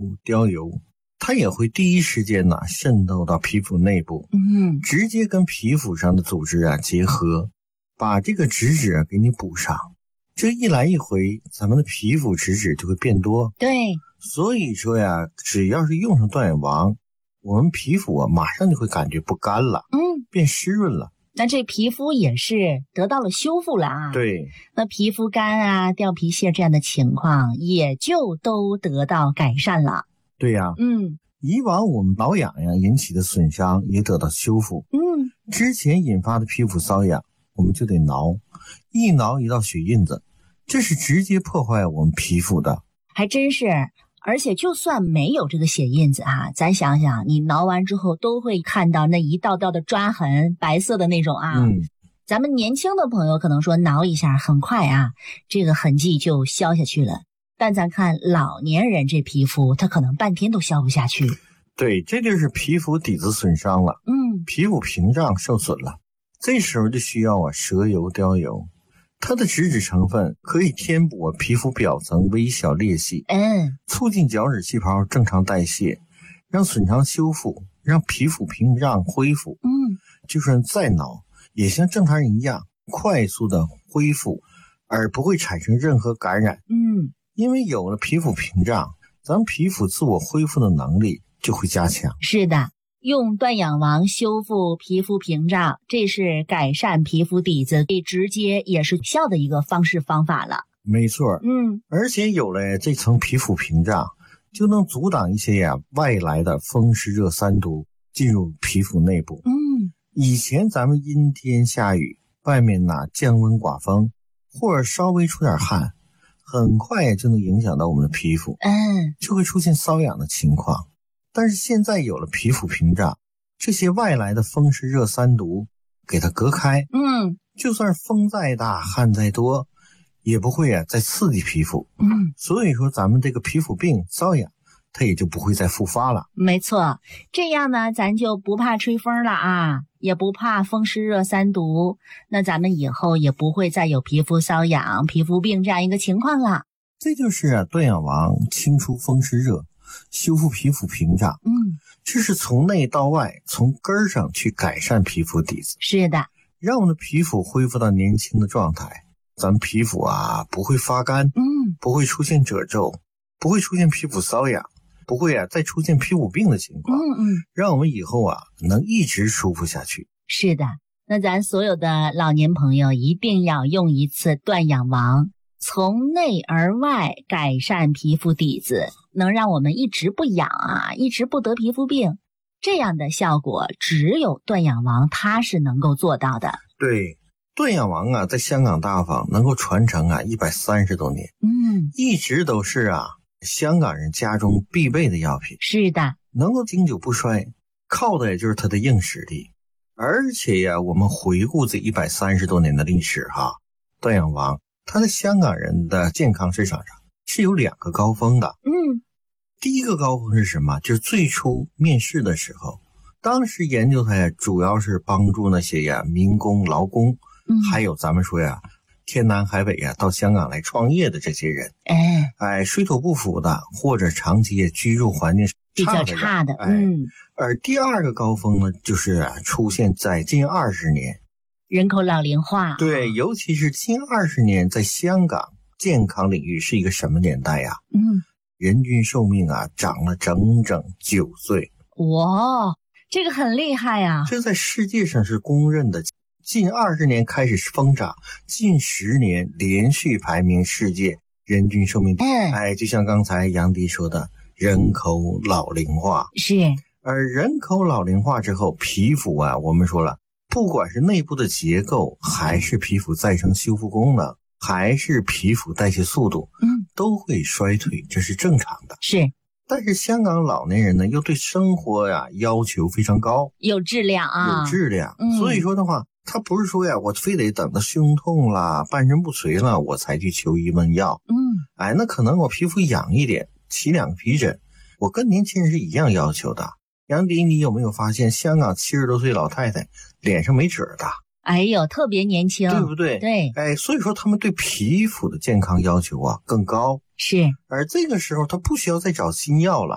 雕油，它也会第一时间渗透到皮肤内部，直接跟皮肤上的组织结合，把这个脂质给你补上。这一来一回，咱们的皮肤脂质就会变多。 对， 所以说只要是用上断氧王，我们皮肤马上就会感觉不干了，变湿润了。 那这皮肤也是得到了修复了啊。 对， 那皮肤干掉皮屑这样的情况也就都得到改善了。 对呀，以往我们挠痒引起的损伤也得到修复。之前引发的皮肤瘙痒，我们就得挠，一挠一道血印子，这是直接破坏我们皮肤的。 还真是。而且就算没有这个血印子咱想想，你挠完之后都会看到那一道道的抓痕，白色的那种咱们年轻的朋友可能说挠一下很快这个痕迹就消下去了，但咱看老年人这皮肤，他可能半天都消不下去。 对，这就是皮肤底子损伤了，皮肤屏障受损了，这时候就需要蛇油雕油。它的脂质成分可以填补皮肤表层微小裂隙，促进角质细胞正常代谢，让损伤修复，让皮肤屏障恢复。就算再挠，也像正常人一样快速的恢复，而不会产生任何感染。因为有了皮肤屏障，咱们皮肤自我恢复的能力就会加强。 是的。用断氧王修复皮肤屏障，这是改善皮肤底子最直接也是有效的一个方式方法了。 没错，而且有了这层皮肤屏障，就能阻挡一些外来的风湿热三毒进入皮肤内部。以前咱们阴天下雨，外面降温刮风，或者稍微出点汗，很快就能影响到我们的皮肤，就会出现瘙痒的情况。但是现在有了皮肤屏障，这些外来的风湿热三毒给它隔开，就算风再大汗再多，也不会再刺激皮肤。所以说咱们这个皮肤病瘙痒它也就不会再复发了。 没错，这样呢咱就不怕吹风了也不怕风湿热三毒，那咱们以后也不会再有皮肤瘙痒皮肤病这样一个情况了。 这就是断氧王清除风湿热，修复皮肤屏障，这是从内到外，从根上去改善皮肤底子。 是的， 让我们的皮肤恢复到年轻的状态，咱们皮肤不会发干，不会出现褶皱，不会出现皮肤瘙痒，不会再出现皮肤病的情况，让我们以后能一直舒服下去。 是的，那咱所有的老年朋友一定要用一次断氧王，从内而外改善皮肤底子，能让我们一直不痒一直不得皮肤病，这样的效果只有断氧王它是能够做到的。 对，断氧王在香港大坊能够传承130多年，一直都是香港人家中必备的药品。 是的， 能够经久不衰，靠的也就是它的硬实力。而且我们回顾这130多年的历史断氧王它在香港人的健康市场上是有2个高峰的。第一个高峰是什么？就是最初面世的时候，当时研究它主要是帮助那些民工劳工，还有咱们说天南海北到香港来创业的这些人，水土不服的，或者长期居住环境比较差的， 而第二个高峰呢，就是出现在近20年， 人口老龄化。 对，尤其是近20年，在香港健康领域是一个什么年代人均寿命长了整整9岁。 哇，这个很厉害这在世界上是公认的。近20年开始疯涨，近10年连续排名世界人均寿命。就像刚才杨迪说的，人口老龄化是。 而人口老龄化之后，皮肤我们说了，不管是内部的结构，还是皮肤再生修复功能，还是皮肤代谢速度，都会衰退，这是正常的。 是。 但是香港老年人呢，又对生活要求非常高，有质量。所以说的话，他不是说我非得等到胸痛啦、半身不遂了我才去求医问药。那可能我皮肤痒一点，起2个皮疹，我跟年轻人是一样要求的。杨迪，你有没有发现香港70多岁老太太脸上没褶的？ 哎呦，特别年轻， 对不对？ 对， 所以说他们对皮肤的健康要求更高。 是。 而这个时候他不需要再找新药了，